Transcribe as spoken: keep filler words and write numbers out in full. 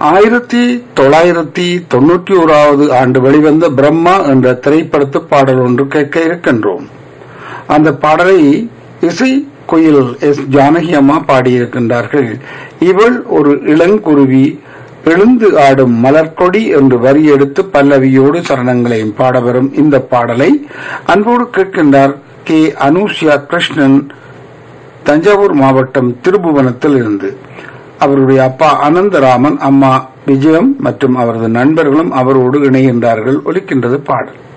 ஆயிரத்தி தொள்ளாயிரத்தி தொன்னூற்றி ஓராவது ஆண்டு வெளிவந்த பிரம்மா என்ற திரைப்படத்து பாடல் ஒன்று கேட்க இருக்கின்றோம். அந்த பாடலை இசை கோயில் எஸ் ஜானகி அம்மா பாடியிருக்கின்றார்கள். இவள் ஒரு இளங்குருவி எழுந்து ஆடும் மலர்கொடி என்று வரி எடுத்து பல்லவியோடு சரணங்களையும் பாடவரும் இந்த பாடலை அன்போடு கேட்கின்றார் கே அனுஷ்யா கிருஷ்ணன், தஞ்சாவூர் மாவட்டம் திருபுவனத்தில் இருந்து. அவருடைய அப்பா அனந்தராமன், அம்மா விஜயம் மற்றும் அவரது நண்பர்களும் அவரோடு இணைகின்றார்கள். ஒலிக்கின்றது பாடல்.